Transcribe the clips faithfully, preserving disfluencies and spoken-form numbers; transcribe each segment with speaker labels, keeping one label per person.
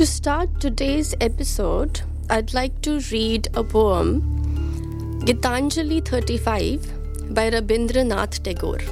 Speaker 1: To start today's episode, I'd like to read a poem, Gitanjali thirty-five by Rabindranath Tagore.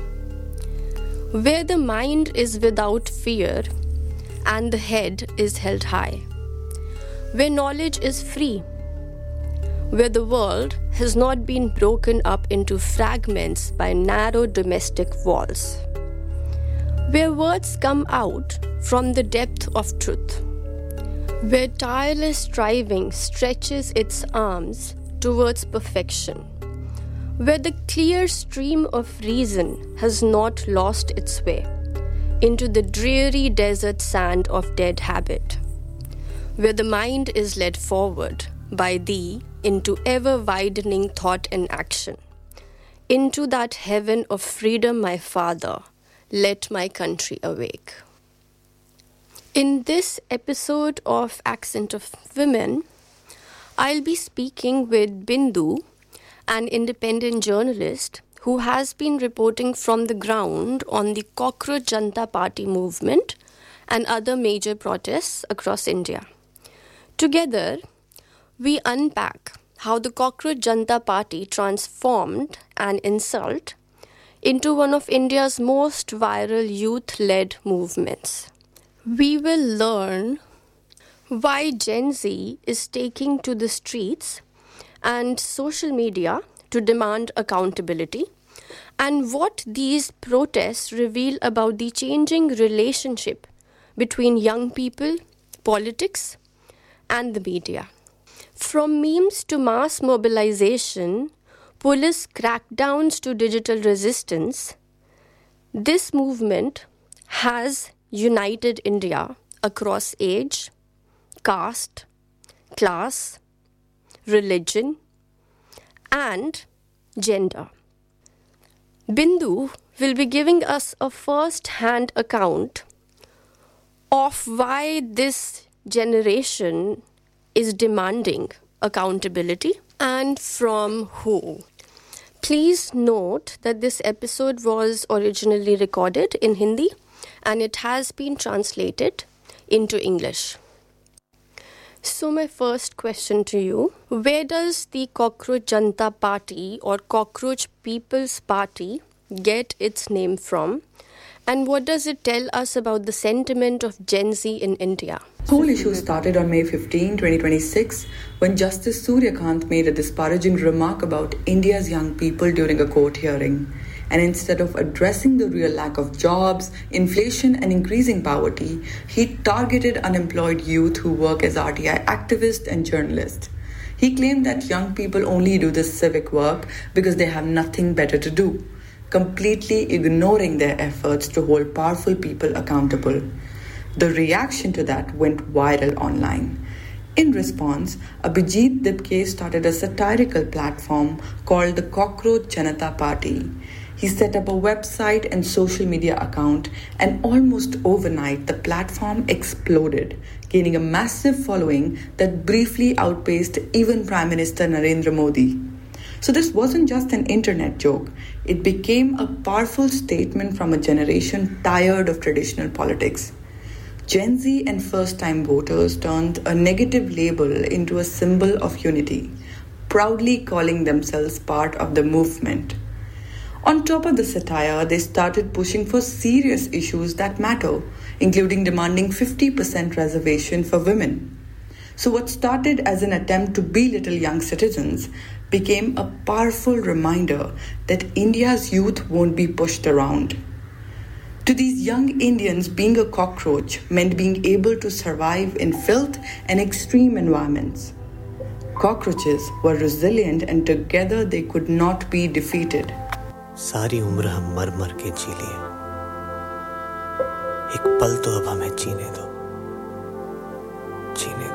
Speaker 1: Where the mind is without fear and the head is held high, where knowledge is free, where the world has not been broken up into fragments by narrow domestic walls, where words come out from the depth of truth, where tireless striving stretches its arms towards perfection, where the clear stream of reason has not lost its way into the dreary desert sand of dead habit, where the mind is led forward by thee into ever-widening thought and action, into that heaven of freedom, my Father, let my country awake. In this episode of Accent of Women, I'll be speaking with Bindu, an independent journalist who has been reporting from the ground on the Cockroach Janata Party movement and other major protests across India. Together, we unpack how the Cockroach Janata Party transformed an insult into one of India's most viral youth-led movements. We will learn why Gen Z is taking to the streets and social media to demand accountability, and what these protests reveal about the changing relationship between young people, politics, and the media. From memes to mass mobilization, police crackdowns to digital resistance, this movement has united India across age, caste, class, religion, and gender. Bindu will be giving us a first-hand account of why this generation is demanding accountability and from who. Please note that this episode was originally recorded in Hindi and it has been translated into English. So my first question to you, where does the Cockroach Janata Party or Cockroach People's Party get its name from? And what does it tell us about the sentiment of Gen Z in India?
Speaker 2: The whole issue started on May fifteenth, twenty twenty-six, when Justice Suryakant made a disparaging remark about India's young people during a court hearing. And instead of addressing the real lack of jobs, inflation and increasing poverty, he targeted unemployed youth who work as R T I activists and journalists. He claimed that young people only do this civic work because they have nothing better to do, completely ignoring their efforts to hold powerful people accountable. The reaction to that went viral online. In response, Abhijit Dibke started a satirical platform called the Cockroach Janata Party. He set up a website and social media account, and almost overnight the platform exploded, gaining a massive following that briefly outpaced even Prime Minister Narendra Modi. So this wasn't just an internet joke. It became a powerful statement from a generation tired of traditional politics. Gen Z and first-time voters turned a negative label into a symbol of unity, proudly calling themselves part of the movement. On top of the satire, they started pushing for serious issues that matter, including demanding fifty percent reservation for women. So what started as an attempt to belittle young citizens became a powerful reminder that India's youth won't be pushed around. To these young Indians, being a cockroach meant being able to survive in filth and extreme environments. Cockroaches were resilient and together they could not be defeated.
Speaker 3: सारी उम्र हम मर मर के जी लिए, एक पल तो अब हमें जीने दो, जीने